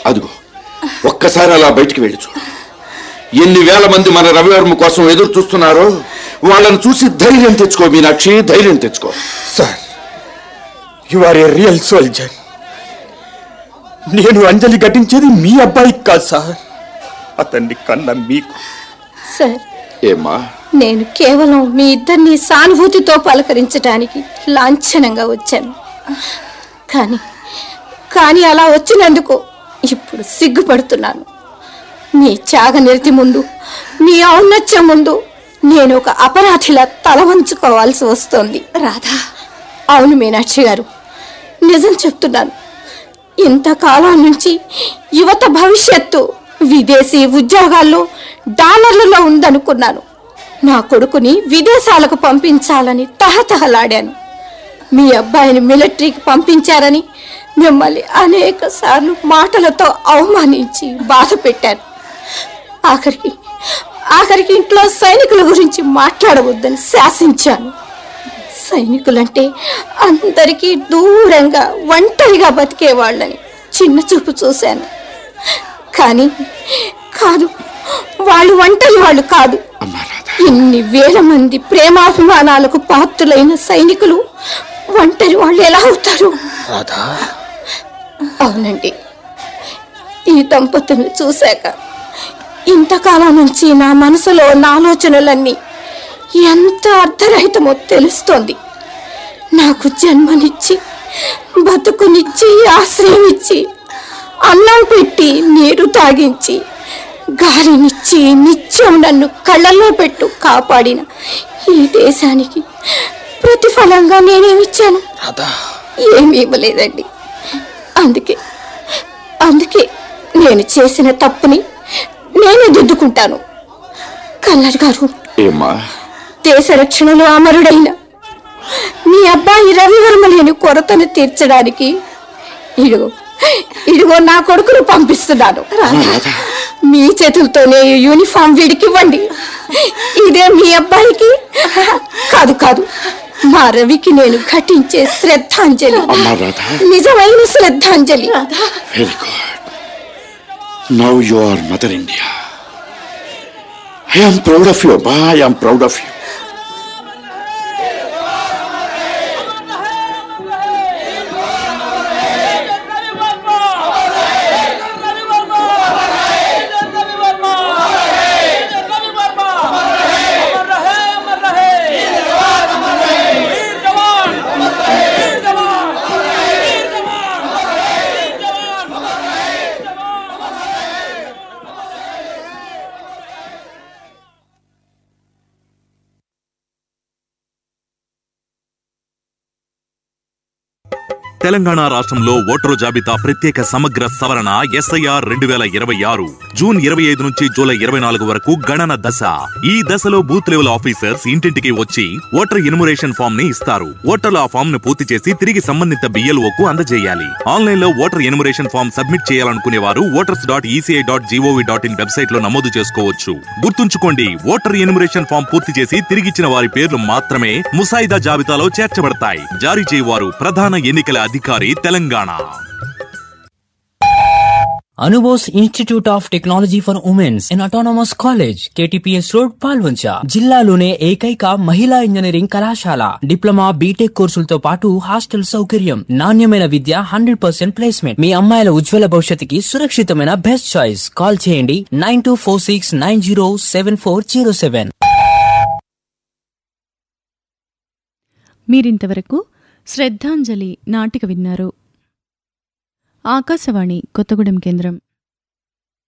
అదిగో ఒక్కసారి అలా బయటికి వెళ్ళి చూడు. ఎన్ని వేల మంది మన రవివర్మ కోసం ఎదురు చూస్తున్నారో వాళ్ళని చూసి ధైర్యం తెచ్చుకో మీనాక్షి, ధైర్యం తెచ్చుకో. Sir, you are A real soldier. నేను అంజలి ఘటించేది మీ అబ్బాయికి కాదు సార్, అతన్ని కన్నా మీకు. సార్, ఏమ్మా? నేను కేవలం మీ ఇద్దరిని సానుభూతితో పలకరించడానికి లాంఛనంగా వచ్చాను. కానీ అలా వచ్చినందుకు ఇప్పుడు సిగ్గుపడుతున్నాను. మీ త్యాగనిరతి ముందు, మీ ఔన్నత్యం ముందు నేను ఒక అపరాధిలా తల వంచుకోవాల్సి వస్తోంది. రాధా. అవును మీనాక్షి గారు, నిజం చెప్తున్నాను. ఇంతకాలం నుంచి యువత భవిష్యత్తు విదేశీ ఉద్యోగాల్లో డాలర్లలో ఉందనుకున్నాను. నా కొడుకుని విదేశాలకు పంపించాలని తహతహలాడాను. మీ అబ్బాయిని మిలిటరీకి పంపించారని మిమ్మల్ని అనేక సార్లు మాటలతో అవమానించి బాధ పెట్టాను. ఆఖరికి ఇంట్లో సైనికుల గురించి మాట్లాడవద్దని శాసించాను. సైనికులంటే అందరికీ దూరంగా ఒంటరిగా బతికేవాళ్ళని చిన్న చూపు చూశాను. కానీ కాదు, వాళ్ళు ఒంటరి వాళ్ళు కాదు. ఇన్ని వేల మంది ప్రేమాభిమానాలకు పాత్రులైన సైనికులు ఒంటరి వాళ్ళు ఎలా అవుతారు? అవునండి, ఈ దంపతులను చూశాక ఇంతకాలం నుంచి నా మనసులో నా ఆలోచనలన్నీ ఎంత అర్ధరహితమో తెలుస్తోంది. నాకు జన్మనిచ్చి, బతుకునిచ్చి, ఆశ్రయం ఇచ్చి, అన్నం పెట్టి, నీరు తాగించి, గాలినిచ్చి, నిత్యం నన్ను కళ్ళల్లో పెట్టు కాపాడిన ఈ దేశానికి ప్రతిఫలంగా నేనేమిచ్చాను? ఏమీ ఇవ్వలేదండి. అందుకే నేను చేసిన తప్పుని నేనే దిద్దుకుంటాను. కల్లర్ గారు, దేశ రక్షణలో అమరుడైన మీ అబ్బాయి రవివర్మ లేని కొరతను తీర్చడానికి ఇదిగో నా కొడుకును పంపిస్తున్నాను. మీ చేతులతోనే యూనిఫామ్ వీడికి ఇవ్వండి. ఇదే మీ అబ్బాయికి కాదు, మా రవికి నేను ఘటించే శ్రద్ధాంజలి, నిజమైన శ్రద్ధాంజలి. Very good. Now you or mother India. I am proud of you, Abba. I am proud of you. Telangana రాష్ట్రంలో ఓటరు జాబితా ప్రత్యేక సమగ్ర సవరణ SIR 2026 జూన్ 25 నుంచి జూలై 24 వరకు గణన దశ. ఈ దశలో బూత్ లెవెల్ ఆఫీసర్స్ ఇంటింటికి వచ్చి ఓటర్ ఎన్యుమరేషన్ ఫామ్ ని ఇస్తారు. ఓటర్లు ఆ ఫామ్ ను పూర్తి చేసి తిరిగి సంబంధిత BLOకు అందజేయాలి. ఆన్లైన్ లో ఓటర్ ఎన్యుమరేషన్ ఫామ్ సబ్మిట్ చేయాలనుకునే వారు voters.eci.gov.in వెబ్సైట్ లో నమోదు చేసుకోవచ్చు. గుర్తుంచుకోండి, ఓటర్ ఎన్యుమరేషన్ ఫామ్ పూర్తి చేసి తిరిగిచ్చిన వారి పేర్లు మాత్రమే ముసాయిదా జాబితాలో చేర్చబడతాయి. జారీ చేయవారు ప్రధాన ఎన్నికల అధికారి, Telangana. Anubose institute of technology for women's in autonomous college, KTPS road, Palvancha. జిల్లాలోనే ఏకైక మహిళా ఇంజనీరింగ్ కళాశాల. డిప్లొమా, బీటెక్ కోర్సులతో పాటు హాస్టల్ సౌకర్యం, నాణ్యమైన విద్య, 100% ప్లేస్మెంట్. మీ అమ్మాయిల ఉజ్వల భవిష్యత్తుకి సురక్షితమైన బెస్ట్ చాయిస్. కాల్ చేయండి 9246907407. మీరింతవరకు శ్రద్ధాంజలి నాటిక విన్నారు. ఆకాశవాణి కొత్తగూడెం కేంద్రం.